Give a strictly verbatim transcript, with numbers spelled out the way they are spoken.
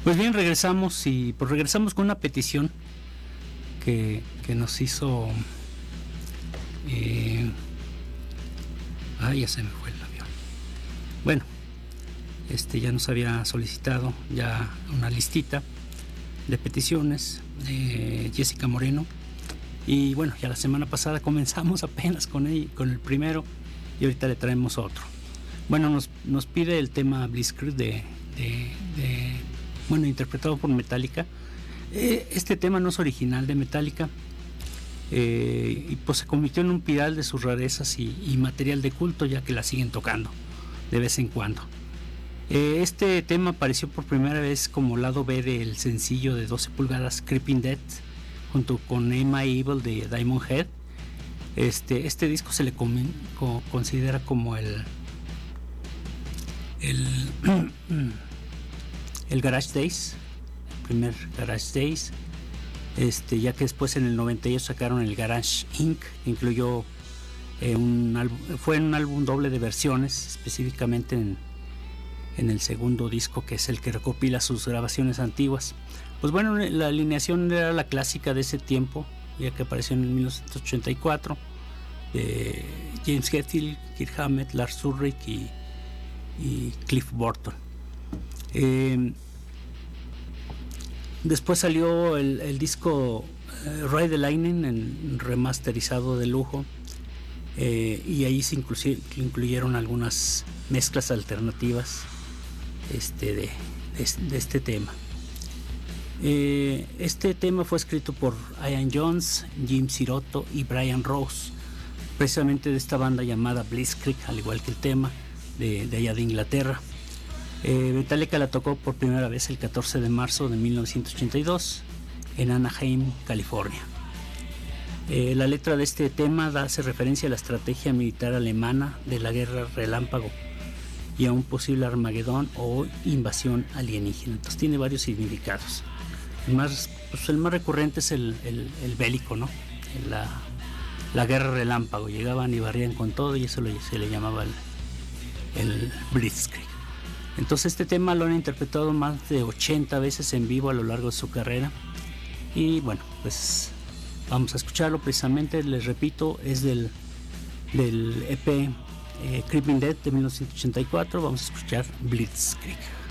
Pues bien, regresamos y pues regresamos con una petición que, que nos hizo... Eh, ah, ya se me fue el avión. Bueno, este ya nos había solicitado ya una listita de peticiones de Jessica Moreno. Y bueno, ya la semana pasada comenzamos apenas con el, con el primero y ahorita le traemos otro. Bueno, nos, nos pide el tema Blitzkrieg de, de, de bueno, interpretado por Metallica. Eh, este tema no es original de Metallica eh, y pues se convirtió en un pilar de sus rarezas y, y material de culto, ya que la siguen tocando de vez en cuando. Eh, este tema apareció por primera vez como lado B del sencillo de doce pulgadas Creeping Death, junto con Am I Evil de Diamond Head. Este, este disco se le com- co- considera como el el, el Garage Days, el primer Garage Days, este, ya que después en el noventa y ocho sacaron el Garage incorporated, que incluyó eh, un álbum, fue un álbum doble de versiones, específicamente en, en el segundo disco, que es el que recopila sus grabaciones antiguas. Pues bueno, la alineación era la clásica de ese tiempo, ya que apareció en mil novecientos ochenta y cuatro, de James Hetfield, Kirk Hammett, Lars Ulrich y, y Cliff Burton. Eh, después salió el, el disco uh, Ride the Lightning, en remasterizado de lujo, eh, y ahí se inclusi- incluyeron algunas mezclas alternativas este, de, de, de este tema. Eh, este tema fue escrito por Ian Jones, Jim Sirotto y Brian Rose, precisamente de esta banda llamada Blitzkrieg, al igual que el tema de, de allá de Inglaterra. eh, Metallica la tocó por primera vez el catorce de marzo de mil novecientos ochenta y dos en Anaheim, California. Eh, la letra de este tema da, hace referencia a la estrategia militar alemana de la guerra relámpago y a un posible Armagedón o invasión alienígena. Entonces tiene varios significados. El más, pues el más recurrente es el, el, el bélico, ¿no? La, la guerra relámpago. Llegaban y barrían con todo y eso le, se le llamaba el, el Blitzkrieg. Entonces este tema lo han interpretado más de ochenta veces en vivo a lo largo de su carrera. Y bueno, pues vamos a escucharlo precisamente. Les repito, es del, del E P eh, Creeping Death de mil novecientos ochenta y cuatro. Vamos a escuchar Blitzkrieg.